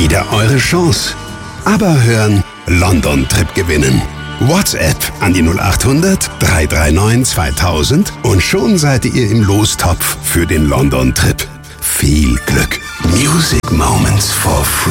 wieder eure Chance. Aber hören, London Trip gewinnen. WhatsApp an die 0800 339 2000 und schon seid ihr im Lostopf für den London Trip. Viel Glück. Music Moments for free.